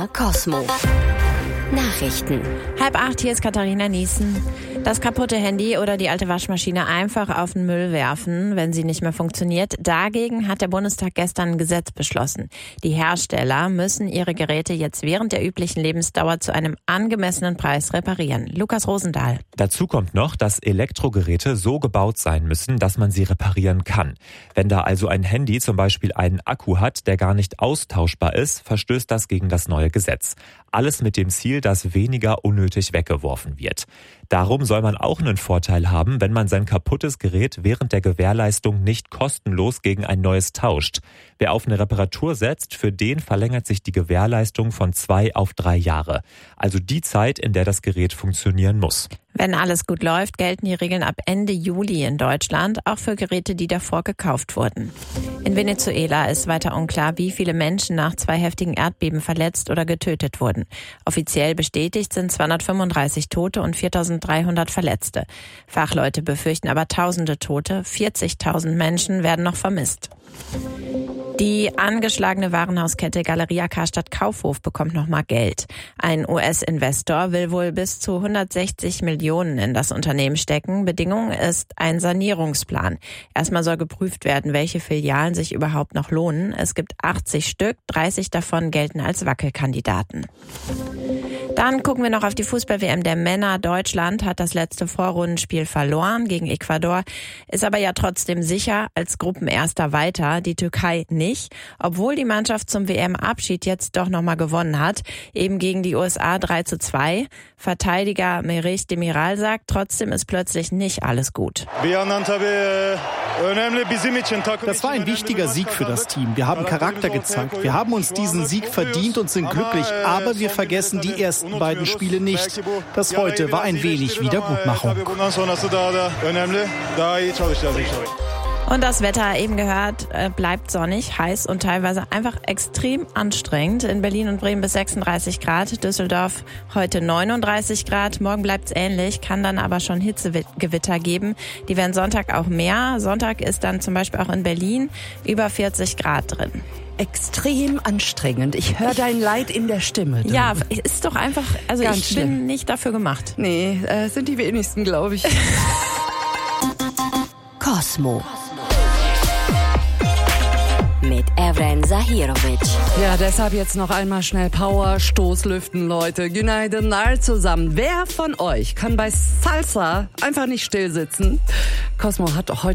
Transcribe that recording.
Cosmo. Nachrichten. 7:30, hier ist Katharina Niesen. Das kaputte Handy oder die alte Waschmaschine einfach auf den Müll werfen, wenn sie nicht mehr funktioniert. Dagegen hat der Bundestag gestern ein Gesetz beschlossen. Die Hersteller müssen ihre Geräte jetzt während der üblichen Lebensdauer zu einem angemessenen Preis reparieren. Lukas Rosendahl. Dazu kommt noch, dass Elektrogeräte so gebaut sein müssen, dass man sie reparieren kann. Wenn da also ein Handy zum Beispiel einen Akku hat, der gar nicht austauschbar ist, verstößt das gegen das neue Gesetz. Alles mit dem Ziel, dass weniger unnötig weggeworfen wird. Darum soll man auch einen Vorteil haben, wenn man sein kaputtes Gerät während der Gewährleistung nicht kostenlos gegen ein neues tauscht. Wer auf eine Reparatur setzt, für den verlängert sich die Gewährleistung von 2 auf 3 Jahre. Also die Zeit, in der das Gerät funktionieren muss. Wenn alles gut läuft, gelten die Regeln ab Ende Juli in Deutschland, auch für Geräte, die davor gekauft wurden. In Venezuela ist weiter unklar, wie viele Menschen nach 2 heftigen Erdbeben verletzt oder getötet wurden. Offiziell bestätigt sind 235 Tote und 4.300 Verletzte. Fachleute befürchten aber Tausende Tote, 40.000 Menschen werden noch vermisst. Die angeschlagene Warenhauskette Galeria Karstadt Kaufhof bekommt nochmal Geld. Ein US-Investor will wohl bis zu 160 Millionen in das Unternehmen stecken. Bedingung ist ein Sanierungsplan. Erstmal soll geprüft werden, welche Filialen sich überhaupt noch lohnen. Es gibt 80 Stück, 30 davon gelten als Wackelkandidaten. Dann gucken wir noch auf die Fußball-WM der Männer. Deutschland hat das letzte Vorrundenspiel verloren gegen Ecuador, ist aber ja trotzdem sicher als Gruppenerster weiter, die Türkei nicht, obwohl die Mannschaft zum WM-Abschied jetzt doch nochmal gewonnen hat, eben gegen die USA 3:2. Verteidiger Merih Demiral sagt, trotzdem ist plötzlich nicht alles gut. Das war ein wichtiger Sieg für das Team. Wir haben Charakter gezeigt. Wir haben uns diesen Sieg verdient und sind glücklich. Aber wir vergessen die ersten beiden Spiele nicht. Das heute war ein wenig Wiedergutmachung. Und das Wetter, eben gehört, bleibt sonnig, heiß und teilweise einfach extrem anstrengend. In Berlin und Bremen bis 36 Grad, Düsseldorf heute 39 Grad. Morgen bleibt's ähnlich, kann dann aber schon Hitzegewitter geben. Die werden Sonntag auch mehr. Sonntag ist dann zum Beispiel auch in Berlin über 40 Grad drin. Extrem anstrengend. Ich höre dein Leid in der Stimme. Ja, ist doch einfach, also Ganz ich schlimm. bin nicht dafür gemacht. Nee, sind die wenigsten, glaube ich. Cosmo. Mit Evren Zahirovic. Ja, deshalb jetzt noch einmal schnell Power, Stoßlüften, Leute. Günaydın all zusammen. Wer von euch kann bei Salsa einfach nicht still sitzen? Cosmo hat heute